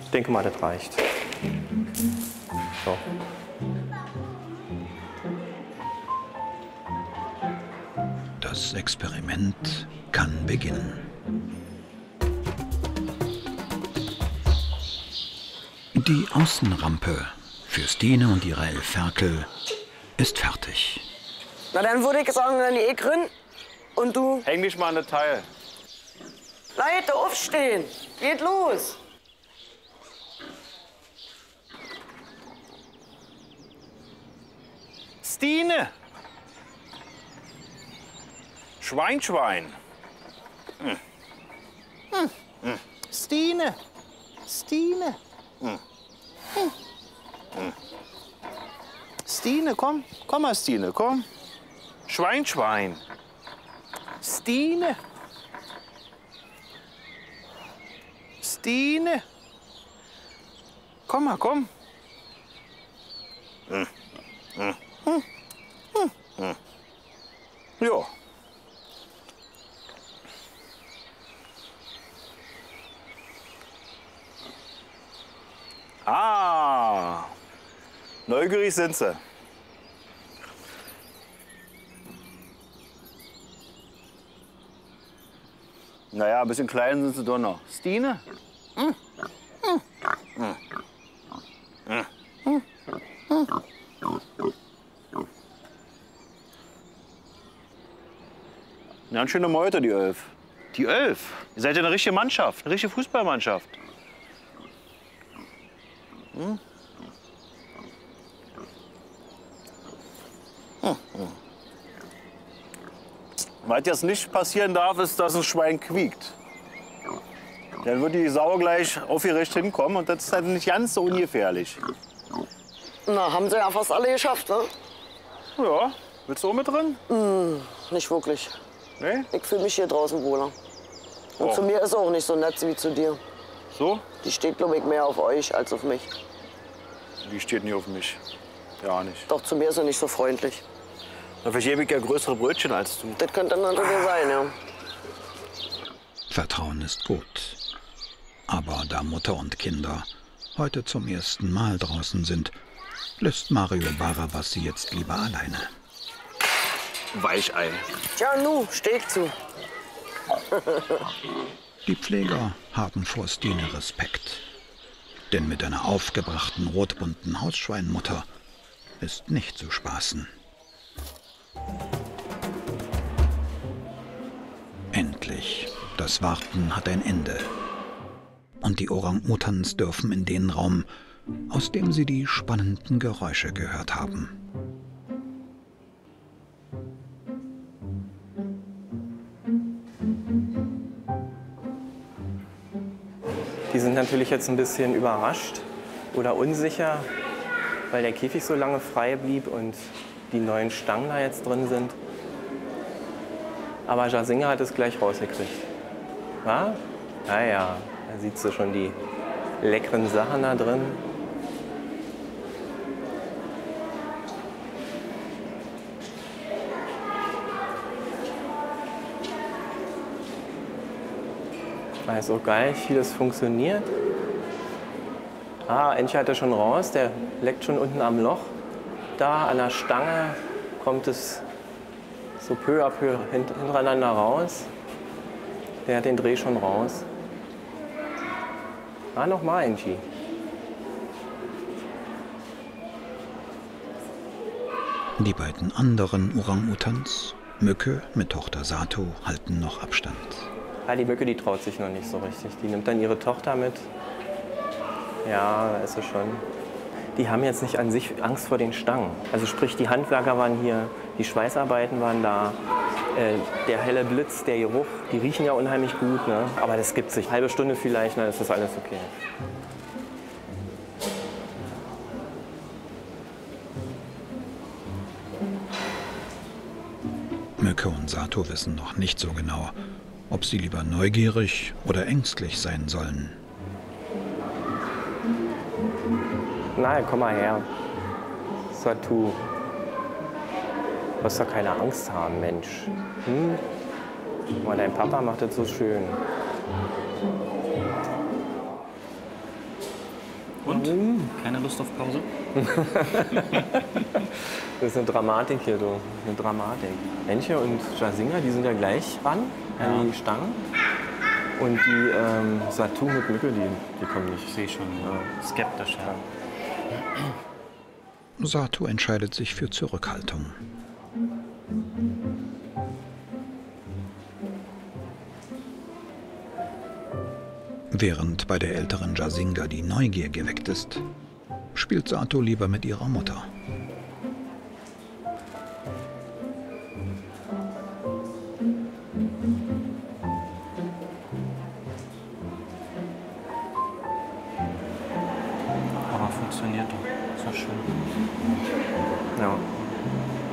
Ich denke mal, das reicht. So. Das Experiment kann beginnen. Die Außenrampe für Stine und ihre 11 Ferkel ist fertig. Na, dann würde ich sagen, dann ich drin. Und du? Häng dich mal an das Teil. Leute, aufstehen. Geht los. Stine! Schwein, Schwein. Stine! Stine! Stine, komm. Komm mal, Stine, komm. Schwein, Schwein. Stine! Stine! Komm mal, komm. Ja. Ah, neugierig sind sie. Naja, ein bisschen klein sind sie doch noch. Stine? Eine ganz schöne Meute, die 11. Die 11? Ihr seid ja eine richtige Mannschaft, eine richtige Fußballmannschaft. Was jetzt nicht passieren darf, ist, dass ein Schwein quiekt. Dann wird die Sau gleich aufgerecht hinkommen und das ist halt nicht ganz so ungefährlich. Na, haben sie ja fast alle geschafft, ne? Ja, willst du auch mit drin? Nicht wirklich. Nee? Ich fühle mich hier draußen wohler. Und zu mir ist sie auch nicht so nett wie zu dir. So? Die steht, glaube ich, mehr auf euch als auf mich. Die steht nie auf mich. Ja, nicht. Doch zu mir ist sie nicht so freundlich. Dafür gebe ich ja größere Brötchen als du. Das könnte natürlich sein, ja. Vertrauen ist gut. Aber da Mutter und Kinder heute zum ersten Mal draußen sind, lässt Mario Barabas sie jetzt lieber alleine. Weichei. Tja, nu, steh ich zu. Die Pfleger haben vor Stine Respekt. Denn mit einer aufgebrachten rotbunten Hausschweinmutter ist nicht zu spaßen. Endlich. Das Warten hat ein Ende. Und die Orang-Utans dürfen in den Raum, aus dem sie die spannenden Geräusche gehört haben. Die sind natürlich jetzt ein bisschen überrascht oder unsicher, weil der Käfig so lange frei blieb und die neuen Stangen da jetzt drin sind. Aber Jasinga hat es gleich rausgekriegt. Ja? Naja, da sieht sie schon die leckeren Sachen da drin. Weiß auch gar nicht, wie das funktioniert. Ah, Entche hat er schon raus, der leckt schon unten am Loch. Da an der Stange kommt es so peu à peu hintereinander raus. Der hat den Dreh schon raus. Ah, nochmal, Entche. Die beiden anderen Orang-Utans, Mücke mit Tochter Sato, halten noch Abstand. Ah, die Mücke, die traut sich noch nicht so richtig. Die nimmt dann ihre Tochter mit. Ja, da ist sie schon. Die haben jetzt nicht an sich Angst vor den Stangen. Also sprich, die Handwerker waren hier, die Schweißarbeiten waren da, der helle Blitz, der Geruch, die riechen ja unheimlich gut, ne? Aber das gibt sich. Halbe Stunde vielleicht, dann ist das alles okay. Mücke und Sato wissen noch nicht so genau, ob sie lieber neugierig oder ängstlich sein sollen. Na, komm mal her. Satu. Du musst doch keine Angst haben, Mensch. Hm? Guck mal, dein Papa macht das so schön. Und? Keine Lust auf Pause? Das ist eine Dramatik hier, du. Eine Dramatik. Enche und Jasinga, die sind ja gleich ran an die Stangen. Und die Satu mit Mücke, die kommen nicht. Ich sehe schon skeptisch. Ja. Satu entscheidet sich für Zurückhaltung. Während bei der älteren Jasinga die Neugier geweckt ist, spielt Satu lieber mit ihrer Mutter.